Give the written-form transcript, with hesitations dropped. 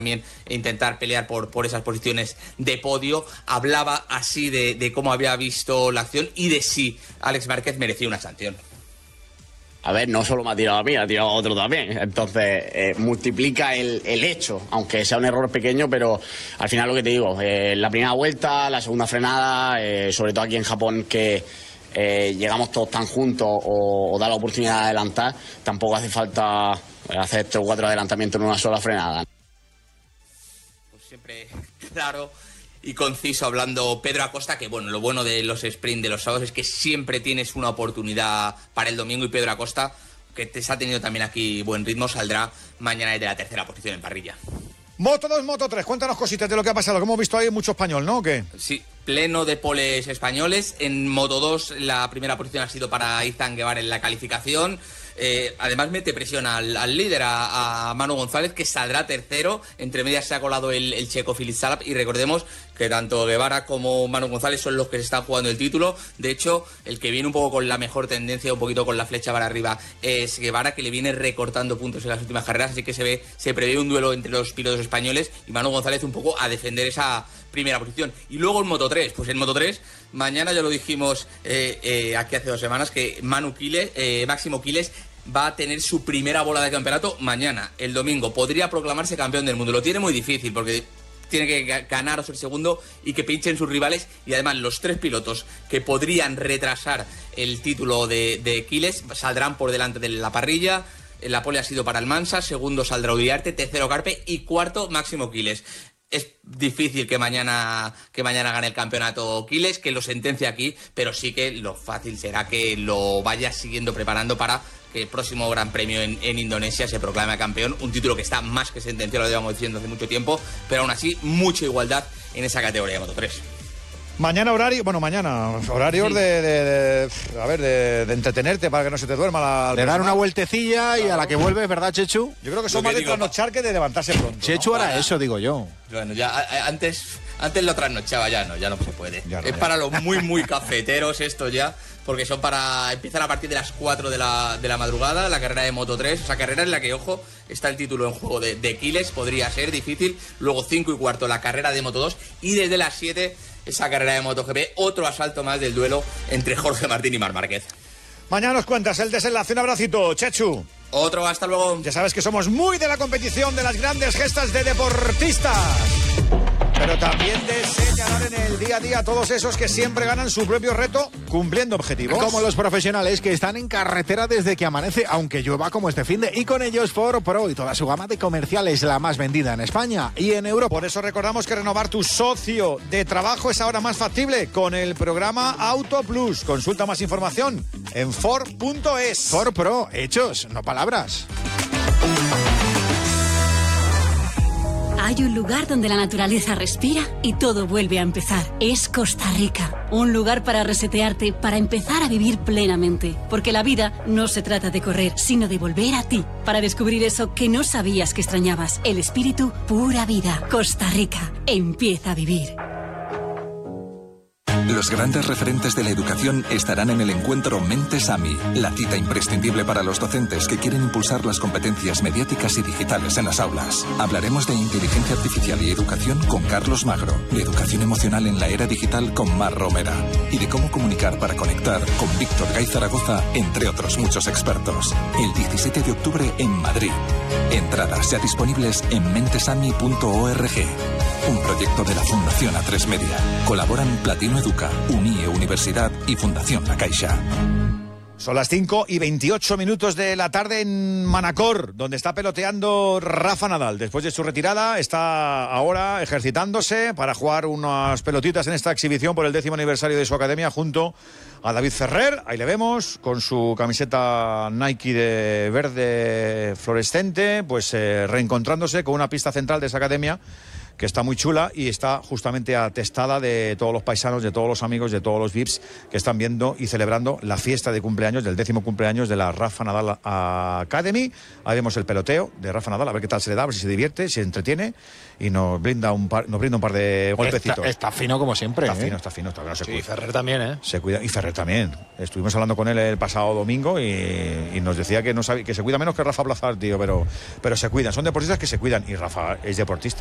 también intentar pelear por esas posiciones de podio. Hablaba así de cómo había visto la acción y de si Alex Márquez merecía una sanción. A ver, no solo me ha tirado a mí, ha tirado a otro también. Entonces, multiplica el hecho, aunque sea un error pequeño, pero al final lo que te digo, la primera vuelta, la segunda frenada, sobre todo aquí en Japón, que llegamos todos tan juntos o da la oportunidad de adelantar, tampoco hace falta hacer 3 o 4 adelantamientos en una sola frenada. Pues siempre claro y conciso hablando Pedro Acosta, que bueno, lo bueno de los sprint de los sábados es que siempre tienes una oportunidad para el domingo, y Pedro Acosta, que te está teniendo también aquí buen ritmo, saldrá mañana desde la tercera posición en parrilla. Moto 2, Moto 3, cuéntanos cositas de lo que ha pasado, que hemos visto ahí mucho español, ¿no? ¿O qué? Sí, pleno de poles españoles. En Moto 2 la primera posición ha sido para Izan Guevara en la calificación. Además mete presión al líder, a Manu González, que saldrá tercero. Entre medias se ha colado el checo Filip Salap, y recordemos que tanto Guevara como Manu González son los que se están jugando el título. De hecho, el que viene un poco con la mejor tendencia, un poquito con la flecha para arriba, es Guevara, que le viene recortando puntos en las últimas carreras, así que se prevé un duelo entre los pilotos españoles, y Manu González un poco a defender esa primera posición. Y luego en Moto 3, pues en Moto 3 mañana ya lo dijimos aquí hace 2 semanas, que Máximo Quiles va a tener su primera bola de campeonato mañana. El domingo podría proclamarse campeón del mundo. Lo tiene muy difícil porque tiene que ganar o ser segundo y que pinchen sus rivales, y además los 3 pilotos que podrían retrasar el título de Quiles saldrán por delante de la parrilla. La pole ha sido para Almansa, segundo saldrá Uriarte, tercero Carpe y cuarto Máximo Quiles. Es difícil que mañana gane el campeonato Quiles, que lo sentencia aquí, pero sí que lo fácil será que lo vaya siguiendo preparando para que el próximo Gran Premio en Indonesia se proclame campeón. Un título que está más que sentenciado, lo llevamos diciendo hace mucho tiempo, pero aún así mucha igualdad en esa categoría de Moto 3. Mañana horarios sí, de entretenerte para que no se te duerma de dar una vueltecilla y a la que vuelves, ¿verdad, Chechu? Yo creo que son más de trasnochar que de levantarse pronto, ¿no? Chechu hará eso, digo yo. Bueno, ya antes lo trasnochaba, ya no se puede. Para los muy cafeteros esto ya, porque son para empezar a partir de las 4 de la madrugada, la carrera de Moto 3, esa carrera en la que, ojo, está el título en juego de Quiles, podría ser difícil. Luego 5 y cuarto la carrera de Moto 2, y desde las 7 esa carrera de MotoGP, otro asalto más del duelo entre Jorge Martín y Marc Márquez. Mañana nos cuentas el desenlace. Un abracito, Chechu. Otro, hasta luego. Ya sabes que somos muy de la competición, de las grandes gestas de deportistas, pero también de señalar en el día a día a todos esos que siempre ganan su propio reto cumpliendo objetivos. Como los profesionales que están en carretera desde que amanece, aunque llueva como este finde, y con ellos Ford Pro y toda su gama de comerciales, la más vendida en España y en Europa. Por eso recordamos que renovar tu socio de trabajo es ahora más factible con el programa Auto Plus. Consulta más información en Ford.es. Ford Pro, hechos, no palabras. Hay un lugar donde la naturaleza respira y todo vuelve a empezar. Es Costa Rica. Un lugar para resetearte, para empezar a vivir plenamente. Porque la vida no se trata de correr, sino de volver a ti. Para descubrir eso que no sabías que extrañabas. El espíritu pura vida. Costa Rica. Empieza a vivir. Los grandes referentes de la educación estarán en el encuentro Mentes AMI, la cita imprescindible para los docentes que quieren impulsar las competencias mediáticas y digitales en las aulas. Hablaremos de inteligencia artificial y educación con Carlos Magro, de educación emocional en la era digital con Mar Romera y de cómo comunicar para conectar con Víctor Gay Zaragoza, entre otros muchos expertos. El 17 de octubre en Madrid. Entradas ya disponibles en mentesami.org. Un proyecto de la Fundación A3 Media. Colaboran Platino Educa, UNIE Universidad y Fundación La Caixa. Son las 5:28 de la tarde en Manacor, donde está peloteando Rafa Nadal. Después de su retirada, está ahora ejercitándose para jugar unas pelotitas en esta exhibición por el 10º aniversario de su academia junto a David Ferrer. Ahí le vemos con su camiseta Nike de verde fluorescente, pues reencontrándose con una pista central de esa academia que está muy chula y está justamente atestada de todos los paisanos, de todos los amigos, de todos los VIPs que están viendo y celebrando la fiesta de cumpleaños, del 10º cumpleaños de la Rafa Nadal Academy. Ahí vemos el peloteo de Rafa Nadal, a ver qué tal se le da, a ver si se divierte, si se entretiene y nos brinda un par de golpecitos. Está fino como siempre. Está fino, no se cuida. Y Ferrer también, ¿eh? Se cuida, y Ferrer también. Estuvimos hablando con él el pasado domingo y nos decía que no sabía, que se cuida menos que Rafa Blazar, tío, pero se cuidan. Son deportistas que se cuidan y Rafa es deportista.